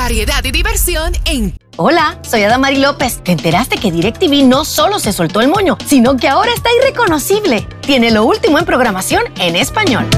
variedad y diversión en... Hola, soy Adamari López. ¿Te enteraste que DirecTV no solo se soltó el moño, sino que ahora está irreconocible? Tiene lo último en programación en español.